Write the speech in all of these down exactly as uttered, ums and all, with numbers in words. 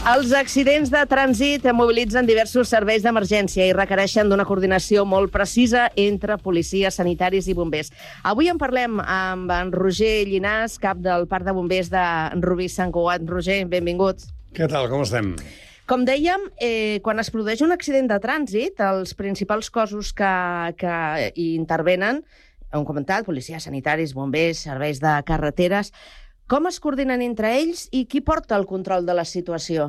Els accidents de trànsit mobilitzen diversos serveis d'emergència i requereixen d'una coordinació molt precisa entre policies, sanitaris i bombers. Avui en parlem amb en Roger Llinàs, cap del Parc de Bombers de Rubí Sant Cugat. Roger, benvingut. Què tal, com estem? Com dèiem, eh, quan es produeix un accident de trànsit, els principals cossos que, que hi intervenen, hem comentat, policies, sanitaris, bombers, serveis de carreteres. Com es coordinen entre ells i qui porta el control de la situació?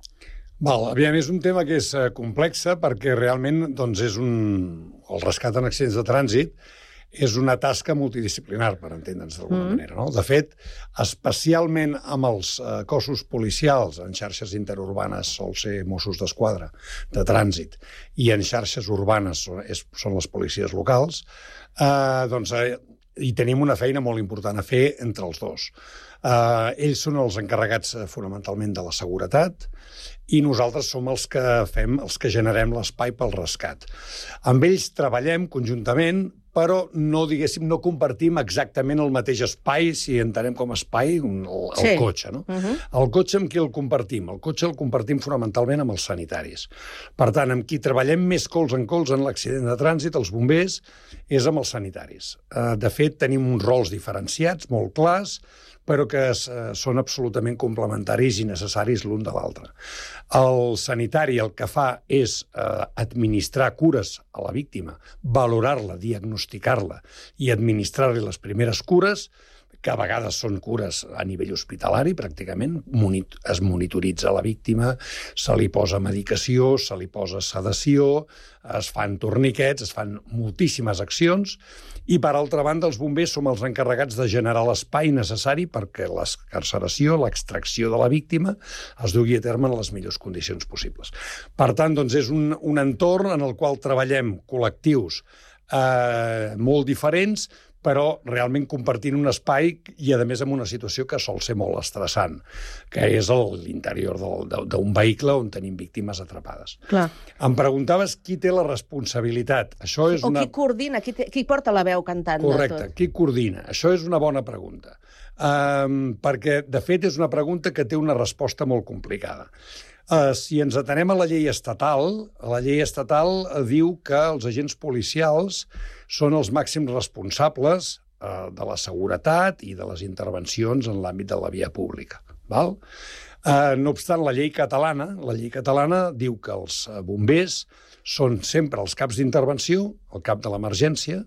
Val, aviam, és un tema que és uh, complex perquè realment doncs, és un... el rescat en accidents de trànsit és una tasca multidisciplinar, per entendre'ns d'alguna mm. manera. No? De fet, especialment amb els uh, cossos policials, en xarxes interurbanes sol ser Mossos d'Esquadra de trànsit i en xarxes urbanes són, és, són les policies locals, uh, doncs uh, hi tenim una feina molt important a fer entre els dos. Uh, ells són els encarregats uh, fonamentalment de la seguretat i nosaltres som els que fem, els que generem l'espai pel rescat. Amb ells treballem conjuntament, però no, diguéssim, no compartim exactament el mateix espai, si entenem com a espai, el, el sí. cotxe. No? Uh-huh. El cotxe amb qui el compartim? El cotxe el compartim fonamentalment amb els sanitaris. Per tant, amb qui treballem més cols en cols en l'accident de trànsit, els bombers, és amb els sanitaris. Uh, de fet, tenim uns rols diferenciats, molt clars, però que es, eh, són absolutament complementaris i necessaris l'un de l'altre. El sanitari el que fa és eh, administrar cures a la víctima, valorar-la, diagnosticar-la i administrar-li les primeres cures, que a vegades són cures a nivell hospitalari, pràcticament, es monitoritza la víctima, se li posa medicació, se li posa sedació, es fan torniquets, es fan moltíssimes accions, i, per altra banda, els bombers som els encarregats de generar l'espai necessari perquè l'excarceració, l'extracció de la víctima, es dugui a terme en les millors condicions possibles. Per tant, doncs, és un, un entorn en el qual treballem col·lectius eh, molt diferents, però realment compartint un espai i, a més, en una situació que sol ser molt estressant, que és l'interior d'un vehicle on tenim víctimes atrapades. Clar. Em preguntaves qui té la responsabilitat. Això és o una... qui coordina, qui, té, qui porta la veu cantant. Correcte, de tot. Qui coordina. Això és una bona pregunta, um, perquè, de fet, és una pregunta que té una resposta molt complicada. Uh, si ens atenem a la llei estatal, la llei estatal uh, diu que els agents policials són els màxims responsables uh, de la seguretat i de les intervencions en l'àmbit de la via pública. Val? Uh, no obstant, la llei catalana, la llei catalana diu que els bombers són sempre els caps d'intervenció, el cap de l'emergència,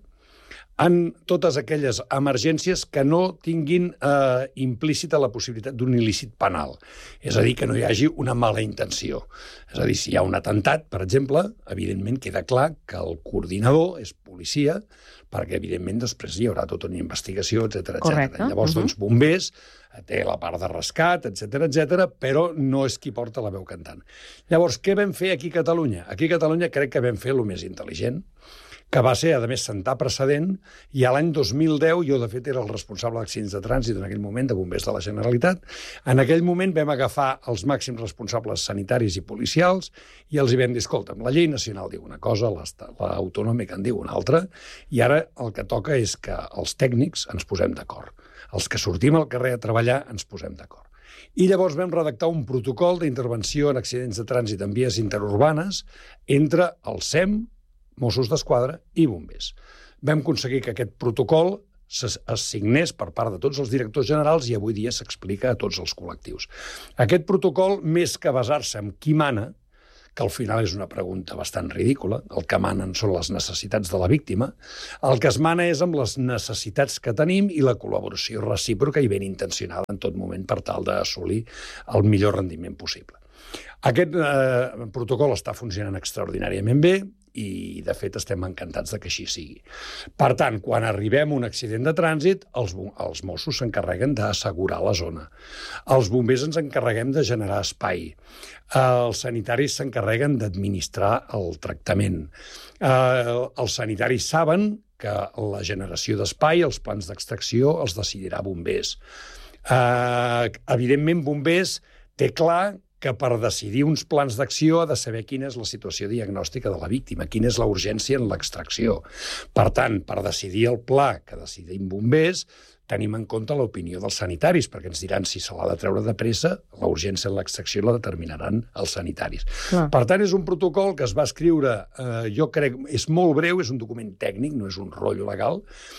en totes aquelles emergències que no tinguin eh, implícita la possibilitat d'un il·lícit penal. És a dir, que no hi hagi una mala intenció. És a dir, si hi ha un atemptat, per exemple, evidentment queda clar que el coordinador és policia, perquè, evidentment, després hi haurà tota una investigació, etcètera, etcètera. Llavors, uh-huh. doncs, bombers, té la part de rescat, etcètera, etcètera, però no és qui porta la veu cantant. Llavors, què vam fer aquí a Catalunya? Aquí a Catalunya crec que vam fer el més intel·ligent, que va ser, a més, sentar precedent, i a l'any dos mil deu, jo, de fet, era el responsable d'accidents de trànsit en aquell moment, de bombers de la Generalitat, en aquell moment vam agafar els màxims responsables sanitaris i policials i els hi vam dir, escolta'm, la llei nacional diu una cosa, l'autonòmica en diu una altra, i ara el que toca és que els tècnics ens posem d'acord. Els que sortim al carrer a treballar ens posem d'acord. I llavors vam redactar un protocol d'intervenció en accidents de trànsit en vies interurbanes entre el S E M, Mossos d'Esquadra i bombers. Vam aconseguir que aquest protocol es signés per part de tots els directors generals i avui dia s'explica a tots els col·lectius. Aquest protocol, més que basar-se en qui mana, que al final és una pregunta bastant ridícula, el que manen són les necessitats de la víctima, el que es mana és amb les necessitats que tenim i la col·laboració recíproca i ben intencionada en tot moment per tal d'assolir el millor rendiment possible. Aquest eh, protocol està funcionant extraordinàriament bé i, de fet, estem encantats de que així sigui. Per tant, quan arribem a un accident de trànsit, els, els Mossos s'encarreguen d'assegurar la zona. Els bombers ens encarreguem de generar espai. Els sanitaris s'encarreguen d'administrar el tractament. Eh, els sanitaris saben que la generació d'espai, els plans d'extracció, els decidirà bombers. Eh, evidentment, bombers té clar que per decidir uns plans d'acció ha de saber quina és la situació diagnòstica de la víctima, quina és la urgència en l'extracció. Per tant, per decidir el pla que decidim bombers, tenim en compte l'opinió dels sanitaris, perquè ens diran si se l'ha de treure de pressa, la urgència en l'extracció la determinaran els sanitaris. Clar. Per tant, és un protocol que es va escriure, eh, jo crec, és molt breu, és un document tècnic, no és un rotllo legal,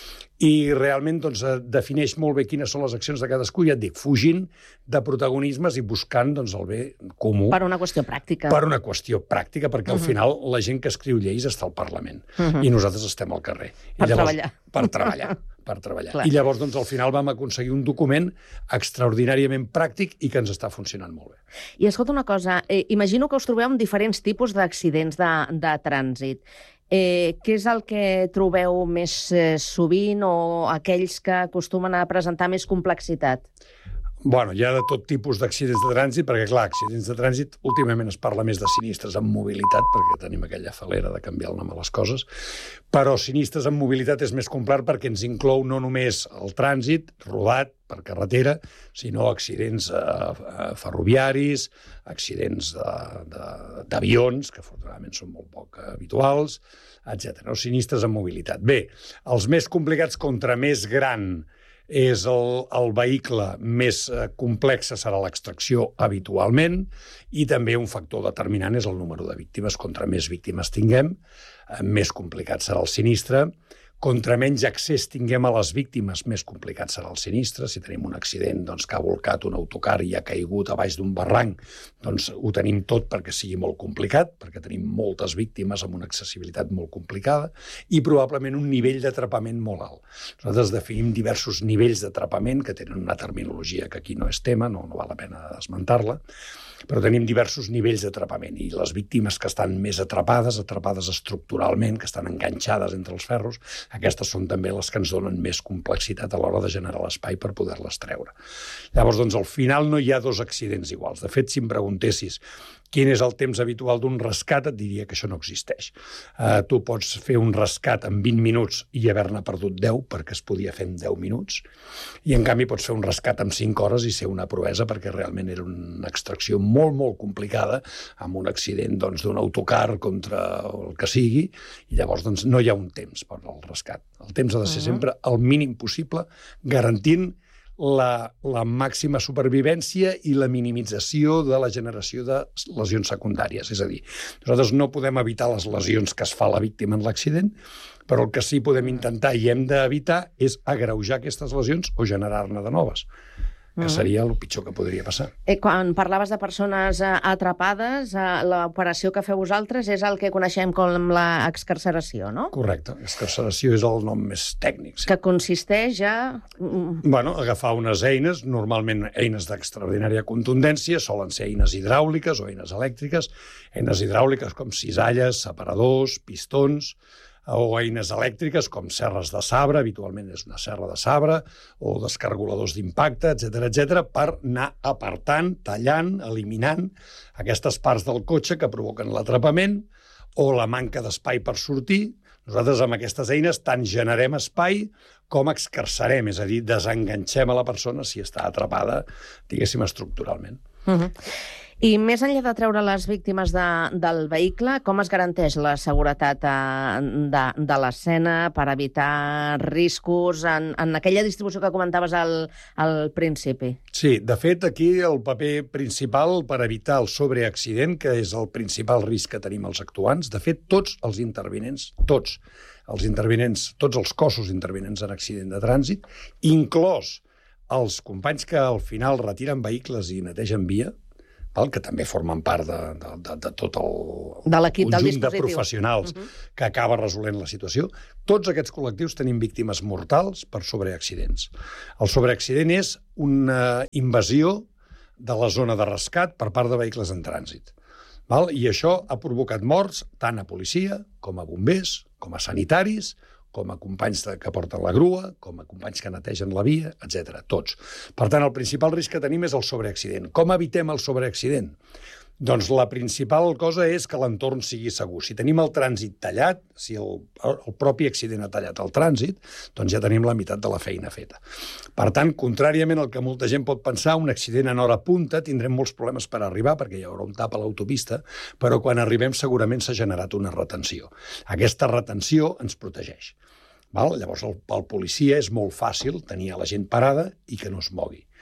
i realment doncs, defineix molt bé quines són les accions de cadascú, ja et dic, fugint de protagonismes i buscant doncs, el bé comú. Per una qüestió pràctica. Per una qüestió pràctica, perquè al Uh-huh. final la gent que escriu lleis està al Parlament Uh-huh. i nosaltres estem al carrer. Per I llavors, treballar. Per treballar. Per treballar. Clar. I llavors, doncs, al final vam aconseguir un document extraordinàriament pràctic i que ens està funcionant molt bé. I escolta una cosa, eh, imagino que us trobeu amb diferents tipus d'accidents de, de trànsit. Eh, què és el que trobeu més eh, sovint o aquells que acostumen a presentar més complexitat? Bueno, hi ha de tot tipus d'accidents de trànsit, perquè, clar, accidents de trànsit, últimament es parla més de sinistres amb mobilitat, perquè tenim aquella falera de canviar el nom a les coses, però sinistres amb mobilitat és més complet perquè ens inclou no només el trànsit rodat per carretera, sinó accidents eh, eh, ferroviaris, accidents de- de- d'avions, que afortunadament són molt poc habituals, etcètera. No? Sinistres amb mobilitat. Bé, els més complicats, contra més gran és el, el vehicle, més eh, complex serà l'extracció habitualment, i també un factor determinant és el número de víctimes. Contra més víctimes tinguem, eh, més complicat serà el sinistre. Contra menys accés tinguem a les víctimes, més complicat serà el sinistre. Si tenim un accident doncs, que ha volcat un autocar i ha caigut a baix d'un barranc, doncs ho tenim tot perquè sigui molt complicat, perquè tenim moltes víctimes amb una accessibilitat molt complicada i probablement un nivell d'atrapament molt alt. Nosaltres definim diversos nivells d'atrapament que tenen una terminologia que aquí no és tema, no, no val la pena esmentar-la, però tenim diversos nivells d'atrapament i les víctimes que estan més atrapades, atrapades estructuralment, que estan enganxades entre els ferros, aquestes són també les que ens donen més complexitat a l'hora de generar l'espai per poder-les treure. Llavors, doncs, al final no hi ha dos accidents iguals. De fet, si em preguntessis quin és el temps habitual d'un rescat, et diria que això no existeix. Uh, tu pots fer un rescat en vint minuts i haver-ne perdut deu, perquè es podia fer en deu minuts, i en canvi pots fer un rescat en cinc hores i ser una proesa, perquè realment era una extracció molt, molt complicada, amb un accident doncs, d'un autocar contra el que sigui, i llavors doncs, no hi ha un temps per al rescat. El temps ha de ser sempre el mínim possible, garantint la, la màxima supervivència i la minimització de la generació de lesions secundàries. És a dir, nosaltres no podem evitar les lesions que es fa a la víctima en l'accident, però el que sí podem intentar i hem d'evitar és agreujar aquestes lesions o generar-ne de noves, que seria el pitjor que podria passar. Eh, quan parlaves de persones eh, atrapades, eh, l'operació que feu vosaltres és el que coneixem com l'excarceració, no? Correcte. Excarceració és el nom més tècnic. Sí. Que consisteix a... Bueno, agafar unes eines, normalment eines d'extraordinària contundència, solen ser eines hidràuliques o eines elèctriques, eines hidràuliques com cisalles, separadors, pistons, o eines elèctriques com serres de sabre, habitualment és una serra de sabre, o descargoladors d'impacte, etcètera, etcètera, per anar apartant, tallant, eliminant aquestes parts del cotxe que provoquen l'atrapament o la manca d'espai per sortir. Nosaltres amb aquestes eines tant generem espai com excarcerem, és a dir, desenganxem a la persona si està atrapada, diguéssim, estructuralment. Uh -huh. I més enllà de treure les víctimes de, del vehicle, com es garanteix la seguretat eh, de, de l'escena per evitar riscos en, en aquella distribució que comentaves al, al principi? Sí, de fet, aquí el paper principal per evitar el sobreaccident, que és el principal risc que tenim els actuants, de fet, tots els intervinents, tots els intervinents, tots els cossos intervinents en accident de trànsit, inclòs els companys que al final retiren vehicles i netegen via, val? Que també formen part de, de, de, de tot el de l'equip del conjunt de dispositiu. professionals uh -huh. que acaba resolent la situació. Tots aquests col·lectius tenim víctimes mortals per sobreaccidents. El sobreaccident és una invasió de la zona de rescat per part de vehicles en trànsit. Val? I això ha provocat morts tant a policia, com a bombers, com a sanitaris, com a companys de, que porten la grua, com a companys que netegen la via, etcètera. Tots. Per tant, el principal risc que tenim és el sobreaccident. Com evitem el sobreaccident? Doncs la principal cosa és que l'entorn sigui segur. Si tenim el trànsit tallat, si el, el propi accident ha tallat el trànsit, doncs ja tenim la meitat de la feina feta. Per tant, contràriament al que molta gent pot pensar, un accident en hora punta tindrem molts problemes per arribar, perquè hi haurà un tap a l'autopista, però quan arribem segurament s'ha generat una retenció. Aquesta retenció ens protegeix. Val? Llavors, el, pel policia és molt fàcil tenir a la gent parada i que no es mogui.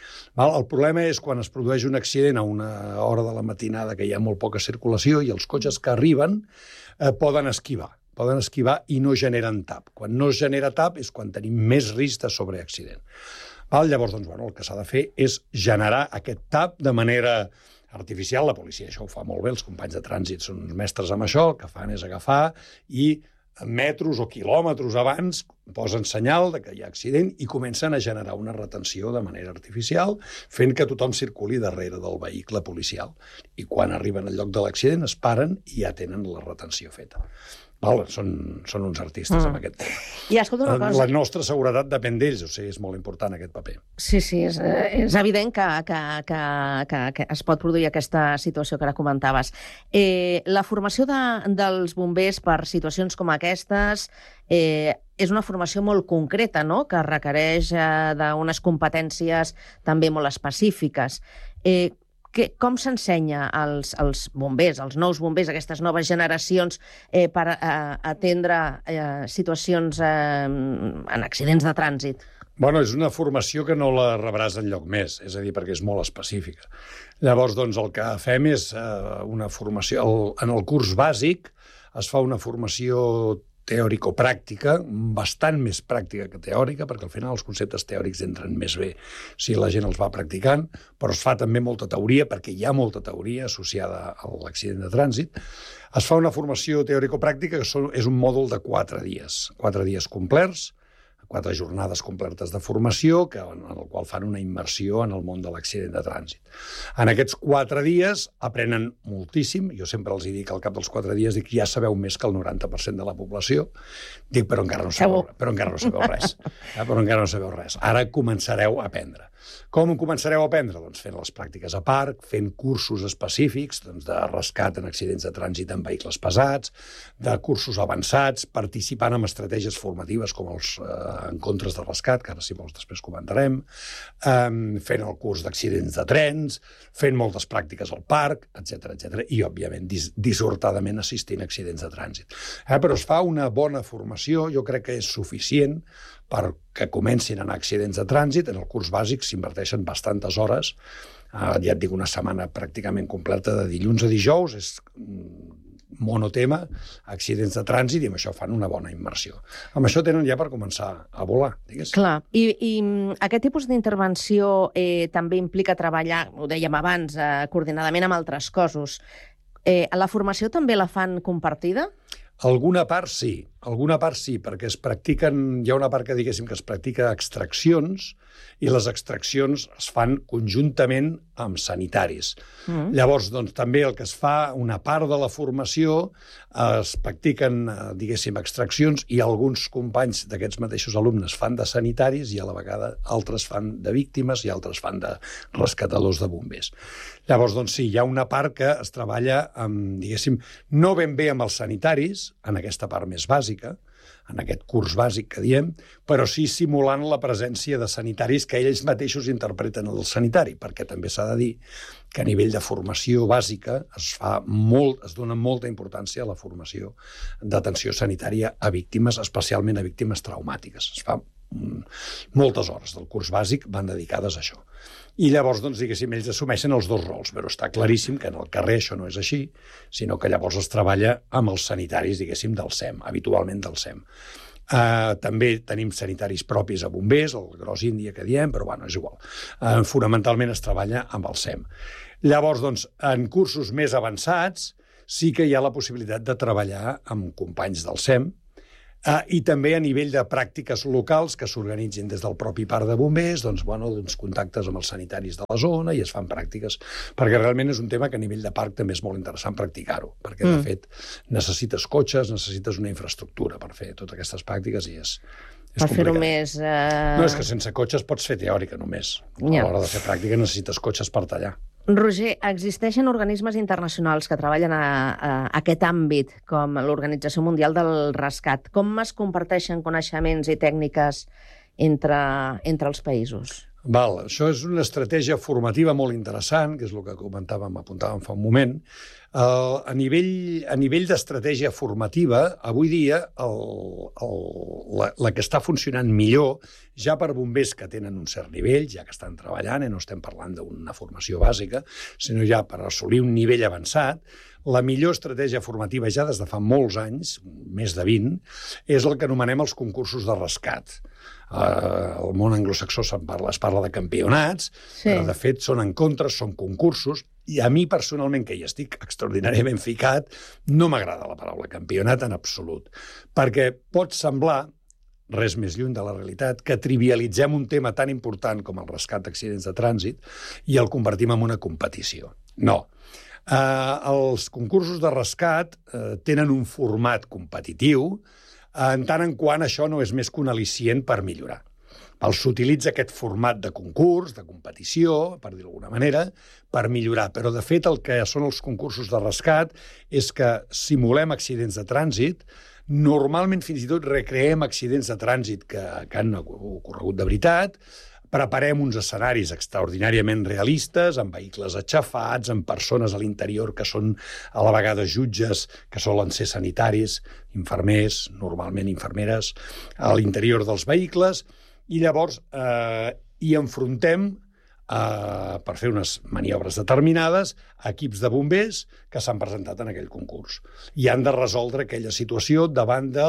Val? El problema és quan es produeix un accident a una hora de la matinada que hi ha molt poca circulació i els cotxes que arriben eh, poden esquivar. poden esquivar i no generen tap. Quan no es genera tap és quan tenim més risc de sobreaccident. Val? Llavors, doncs, bueno, el que s'ha de fer és generar aquest tap de manera artificial. La policia això ho fa molt bé, els companys de trànsit són uns mestres amb això, el que fan és agafar i metros o quilòmetres abans posen senyal de que hi ha accident i comencen a generar una retenció de manera artificial, fent que tothom circuli darrere del vehicle policial. I quan arriben al lloc de l'accident es paren i ja tenen la retenció feta. Val? Són, són uns artistes mm. amb aquest tema. I escolta una cosa... La nostra seguretat depèn d'ells, o sigui, és molt important aquest paper. Sí, sí, és, és evident que, que, que, que, que es pot produir aquesta situació que ara comentaves. Eh, la formació de, dels bombers per situacions com aquestes eh, és una formació molt concreta, no?, que requereix eh, d'unes competències també molt específiques. Eh, Que, com s'ensenya als, als bombers, als nous bombers, aquestes noves generacions, eh, per eh, atendre eh, situacions eh, en accidents de trànsit? Bueno, és una formació que no la rebràs enlloc més, és a dir, perquè és molt específica. Llavors, doncs, el que fem és eh, una formació... El, en el curs bàsic es fa una formació teòrico-pràctica, bastant més pràctica que teòrica, perquè al final els conceptes teòrics entren més bé si la gent els va practicant, però es fa també molta teoria, perquè hi ha molta teoria associada a l'accident de trànsit. Es fa una formació teòrico-pràctica que és un mòdul de quatre dies, quatre dies complets, quatre jornades completes de formació, que, en el qual fan una immersió en el món de l'accident de trànsit. En aquests quatre dies aprenen moltíssim. Jo sempre els dic al cap dels quatre dies dic, ja sabeu més que el noranta per cent de la població. Dic, però encara no sabeu, però encara no sabeu res. Eh? Però encara no sabeu res. Ara començareu a aprendre. Com començareu a aprendre? Doncs fent les pràctiques a parc, fent cursos específics doncs, de rescat en accidents de trànsit en vehicles pesats, de cursos avançats, participant en estratègies formatives com els eh, encontres de rescat, que ara si vols després comentarem, eh, fent el curs d'accidents de trens, fent moltes pràctiques al parc, etcètera, etcètera, i, òbviament, dis dissortadament assistint a accidents de trànsit. Eh, però es fa una bona formació, jo crec que és suficient perquè comencin a anar accidents de trànsit. En el curs bàsic s'inverteixen bastantes hores, eh, ja et dic, una setmana pràcticament completa de dilluns a dijous, és monotema, accidents de trànsit, i amb això fan una bona immersió. Amb això tenen ja per començar a volar, diguéssim. Clar, i, i aquest tipus d'intervenció eh, també implica treballar, ho dèiem abans, eh, coordinadament amb altres cossos. Eh, la formació també la fan compartida? Alguna part sí, alguna part sí, perquè es practiquen, hi ha una part que diguéssim que es practica extraccions, i les extraccions es fan conjuntament amb sanitaris. Mm. Llavors, doncs, també el que es fa, una part de la formació, es practiquen, diguéssim, extraccions, i alguns companys d'aquests mateixos alumnes fan de sanitaris, i a la vegada altres fan de víctimes i altres fan de rescatadors de bombers. Llavors, doncs sí, hi ha una part que es treballa amb, diguéssim, no ben bé amb els sanitaris, en aquesta part més bàsica, en aquest curs bàsic que diem, però sí simulant la presència de sanitaris que ells mateixos interpreten el sanitari, perquè també s'ha de dir que a nivell de formació bàsica es fa molt, es dona molta importància a la formació d'atenció sanitària a víctimes, especialment a víctimes traumàtiques. Es fa moltes hores del curs bàsic van dedicades a això. I llavors, doncs, diguéssim, ells assumeixen els dos rols, però està claríssim que en el carrer això no és així, sinó que llavors es treballa amb els sanitaris, diguéssim, del SEM, habitualment del SEM. Uh, també tenim sanitaris propis a bombers, el gros índia que diem, però bueno, és igual. Uh, fonamentalment es treballa amb el SEM. Llavors, doncs, en cursos més avançats sí que hi ha la possibilitat de treballar amb companys del SEM, Uh, i també a nivell de pràctiques locals que s'organitzin des del propi parc de bombers, doncs, bueno, doncs, contactes amb els sanitaris de la zona i es fan pràctiques, perquè realment és un tema que a nivell de parc també és molt interessant practicar-ho, perquè de mm. fet necessites cotxes, necessites una infraestructura per fer totes aquestes pràctiques i és, és per fer-ho complicat. més... Uh... No, és que sense cotxes pots fer teòrica només. A Ja. l'hora de fer pràctica necessites cotxes per tallar. Roger, existeixen organismes internacionals que treballen a, a aquest àmbit, com l'Organització Mundial del Rescat. Com es comparteixen coneixements i tècniques entre, entre els països? Val, això és una estratègia formativa molt interessant, que és el que comentàvem, apuntàvem fa un moment. Uh, a nivell, a nivell d'estratègia formativa, avui dia el, el, la, la que està funcionant millor, ja per bombers que tenen un cert nivell, ja que estan treballant, i no estem parlant d'una formació bàsica, sinó ja per assolir un nivell avançat, la millor estratègia formativa ja des de fa molts anys, més de vint, és el que anomenem els concursos de rescat. Uh, el món anglosaxó se'n parla, es parla de campionats, sí. Però de fet són encontres, són concursos, i a mi personalment, que hi estic extraordinàriament ficat, no m'agrada la paraula campionat en absolut, perquè pot semblar, res més lluny de la realitat, que trivialitzem un tema tan important com el rescat d'accidents de trànsit i el convertim en una competició. No. Uh, els concursos de rescat uh, tenen un format competitiu, uh, en tant en quant això no és més que un al·licient per millorar. S'utilitza aquest format de concurs, de competició, per dir-ho d'alguna manera, per millorar. Però, de fet, el que són els concursos de rescat és que simulem accidents de trànsit, normalment fins i tot recreem accidents de trànsit que, que han ocorregut de veritat, preparem uns escenaris extraordinàriament realistes, amb vehicles aixafats, amb persones a l'interior que són a la vegada jutges, que solen ser sanitaris, infermers, normalment infermeres, a l'interior dels vehicles, i llavors eh, hi enfrontem, eh, per fer unes maniobres determinades, equips de bombers que s'han presentat en aquell concurs. I han de resoldre aquella situació davant de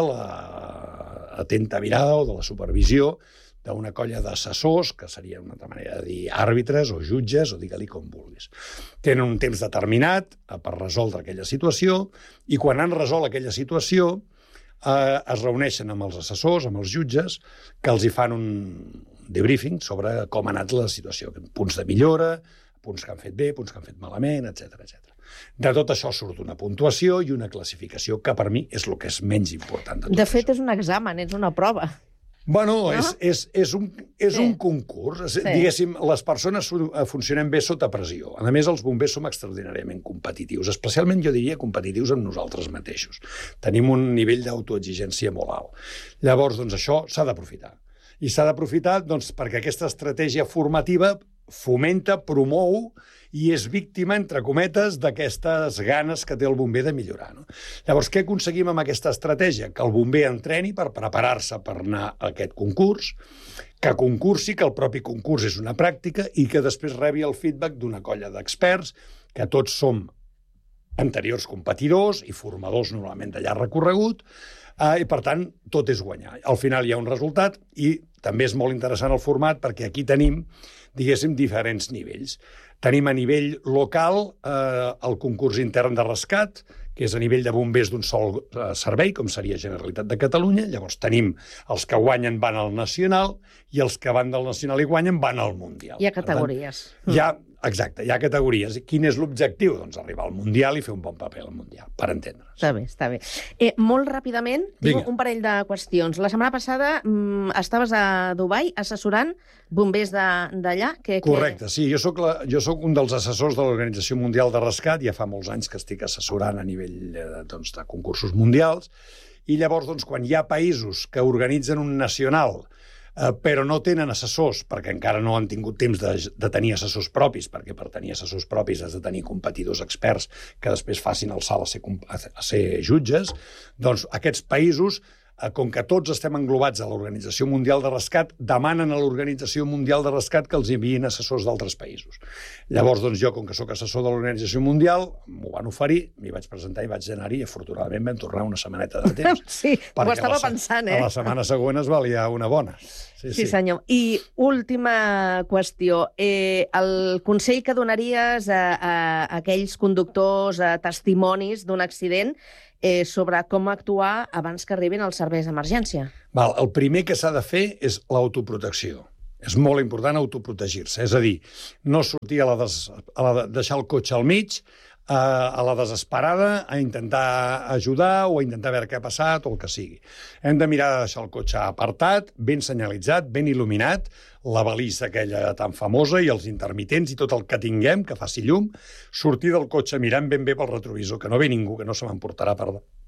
l'atenta mirada o de la supervisió d'una colla d'assessors, que seria una altra manera de dir àrbitres o jutges, o digue-li com vulguis. Tenen un temps determinat per resoldre aquella situació, i quan han resolt aquella situació, eh, es reuneixen amb els assessors, amb els jutges, que els hi fan un debriefing sobre com ha anat la situació, punts de millora, punts que han fet bé, punts que han fet malament, etcètera, etcètera. De tot això surt una puntuació i una classificació, que per mi és el que és menys important de tot. De fet, és un examen, és una prova. Bueno, no? és, és, és, un, és sí. un concurs. Sí. Diguéssim, les persones funcionem bé sota pressió. A més, els bombers som extraordinàriament competitius, especialment, jo diria, competitius amb nosaltres mateixos. Tenim un nivell d'autoexigència molt alt. Llavors, doncs, això s'ha d'aprofitar. I s'ha d'aprofitar doncs, perquè aquesta estratègia formativa fomenta, promou i és víctima, entre cometes, d'aquestes ganes que té el bomber de millorar. No? Llavors, què aconseguim amb aquesta estratègia? Que el bomber entreni per preparar-se per anar a aquest concurs, que concursi, que el propi concurs és una pràctica i que després rebi el feedback d'una colla d'experts, que tots som anteriors competidors i formadors normalment de llarg recorregut, eh, i per tant tot és guanyar. Al final hi ha un resultat i també és molt interessant el format perquè aquí tenim, diguéssim, diferents nivells. Tenim a nivell local eh, el concurs intern de rescat, que és a nivell de bombers d'un sol eh, servei, com seria Generalitat de Catalunya. Llavors tenim els que guanyen van al nacional i els que van del nacional i guanyen van al mundial. Hi ha categories. Per tant, hi ha, exacte, hi ha categories. Quin és l'objectiu? Doncs arribar al mundial i fer un bon paper al mundial, per entendre's. Està bé, està bé. Eh, molt ràpidament, tinc un parell de qüestions. La setmana passada mm, estaves a Dubai assessorant bombers d'allà. Que, que... Correcte, sí. Jo soc, la, jo soc un dels assessors de l'Organització Mundial de Rescat. Ja fa molts anys que estic assessorant a nivell eh, doncs, de concursos mundials. I llavors, doncs, quan hi ha països que organitzen un nacional eh, però no tenen assessors, perquè encara no han tingut temps de, de tenir assessors propis, perquè per tenir assessors propis has de tenir competidors experts que després facin el salt a ser, a ser jutges, doncs aquests països, com que tots estem englobats a l'Organització Mundial de Rescat, demanen a l'Organització Mundial de Rescat que els enviïn assessors d'altres països. Llavors, doncs, jo, com que sóc assessor de l'Organització Mundial, m'ho van oferir, m'hi vaig presentar i vaig anar-hi, i afortunadament vam tornar una setmaneta de temps. Sí, ho estava pensant, eh? A la setmana següent es valia una bona. Sí, sí, sí, senyor. I última qüestió. Eh, el consell que donaries a, a aquells conductors, a testimonis d'un accident, eh, sobre com actuar abans que arribin als serveis d'emergència? Val, el primer que s'ha de fer és l'autoprotecció. És molt important autoprotegir-se. És a dir, no sortir a la, des, a la deixar el cotxe al mig, a, a la desesperada, a intentar ajudar o a intentar veure què ha passat o el que sigui. Hem de mirar de deixar el cotxe apartat, ben senyalitzat, ben il·luminat, la balisa aquella tan famosa i els intermitents i tot el que tinguem, que faci llum, sortir del cotxe mirant ben bé pel retrovisor, que no ve ningú, que no se m'emportarà per,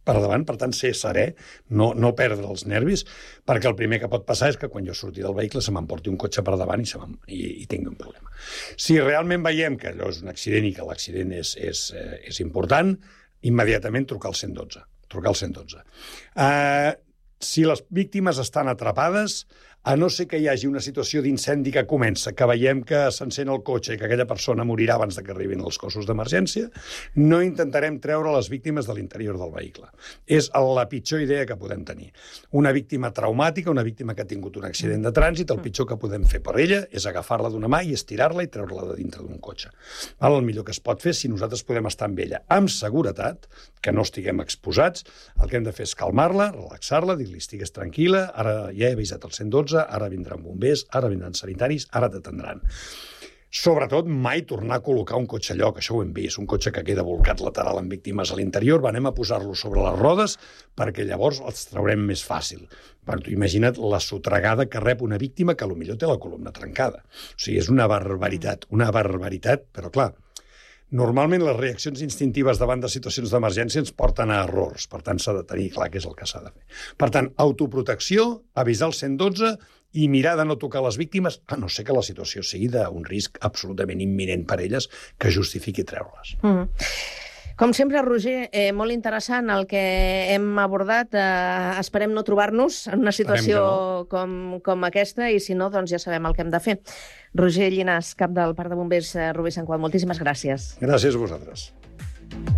per davant, per tant, ser serè, no, no perdre els nervis, perquè el primer que pot passar és que quan jo surti del vehicle se m'emporti un cotxe per davant i, se i, i tingui un problema. Si realment veiem que allò és un accident i que l'accident és, és, eh, és important, immediatament trucar al cent i dotze. Trucar al cent i dotze. Uh, si les víctimes estan atrapades, a no ser que hi hagi una situació d'incendi que comença, que veiem que s'encén el cotxe i que aquella persona morirà abans de que arribin els cossos d'emergència, no intentarem treure les víctimes de l'interior del vehicle. És la pitjor idea que podem tenir. Una víctima traumàtica, una víctima que ha tingut un accident de trànsit, el pitjor que podem fer per ella és agafar-la d'una mà i estirar-la i treure-la de dintre d'un cotxe. El millor que es pot fer, si nosaltres podem estar amb ella amb seguretat, que no estiguem exposats, el que hem de fer és calmar-la, relaxar-la, dir-li estigues tranquil·la, ara ja he avisat el cent i dotze, ara vindran bombers, ara vindran sanitaris, ara t'atendran. Sobretot, mai tornar a col·locar un cotxe allò, que això ho hem vist, un cotxe que queda volcat lateral amb víctimes a l'interior, anem a posar-lo sobre les rodes perquè llavors els traurem més fàcil. Per tu imagina't la sotregada que rep una víctima que potser té la columna trencada. O sigui, és una barbaritat, una barbaritat, però clar, normalment les reaccions instintives davant de situacions d'emergència ens porten a errors, per tant s'ha de tenir clar què és el que s'ha de fer. Per tant, autoprotecció, avisar el cent i dotze i mirar de no tocar les víctimes, a no ser que la situació sigui d'un risc absolutament imminent per elles que justifiqui treure-les. Mm. Com sempre, Roger, eh, molt interessant el que hem abordat. Eh, esperem no trobar-nos en una situació no. com, com aquesta i, si no, doncs ja sabem el que hem de fer. Roger Llinàs, cap del Parc de Bombers Rubí Sant Cugat, moltíssimes gràcies. Gràcies a vosaltres.